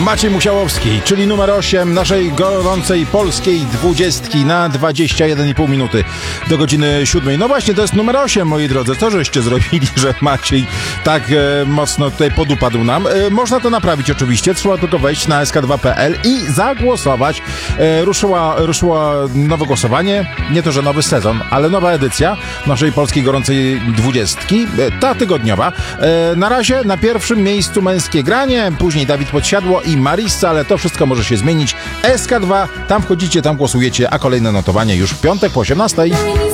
Maciej Musiałowski, czyli numer 8 naszej gorącej polskiej 20 na 21,5 minuty do godziny 7. No właśnie, to jest numer 8, moi drodzy. Co żeście zrobili, że Maciej tak mocno tutaj podupadł nam? Można to naprawić oczywiście. Trzeba tylko wejść na sk2.pl i zagłosować. Ruszyło nowe głosowanie. Nie to, że nowy sezon, ale nowa edycja naszej polskiej gorącej 20. Ta tygodniowa. Na razie na pierwszym miejscu Męskie Granie, później Dawid Podsiadło i Marissa, ale to wszystko może się zmienić. SK2, tam wchodzicie, tam głosujecie, a kolejne notowanie już w piątek po 18.